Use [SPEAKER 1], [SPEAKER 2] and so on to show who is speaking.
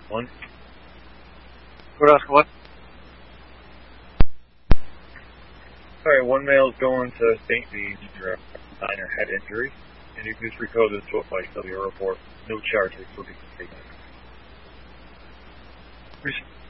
[SPEAKER 1] One. What else? What? Alright, one male is going to St. Bede's for a minor head injury, and you can just recode this to a FlightW report. No charges will be taken.